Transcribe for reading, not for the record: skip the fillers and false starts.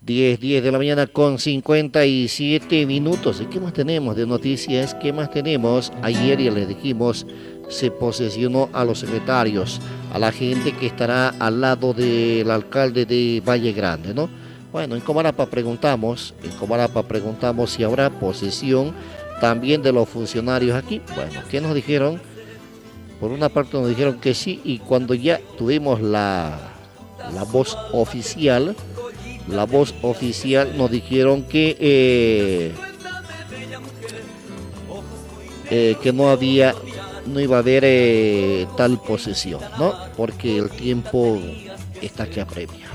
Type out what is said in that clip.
10 de la mañana con 57 minutos. ¿Y qué más tenemos de noticias? ¿Qué más tenemos? Ayer ya les dijimos, se posesionó a los secretarios, a la gente que estará al lado del alcalde de Valle Grande, ¿no? Bueno, en Comarapa preguntamos si habrá posesión también de los funcionarios aquí. Bueno, ¿qué nos dijeron? Por una parte nos dijeron que sí, y cuando ya tuvimos la voz oficial, nos dijeron que no iba a haber tal posesión, ¿no? Porque el tiempo está que apremia.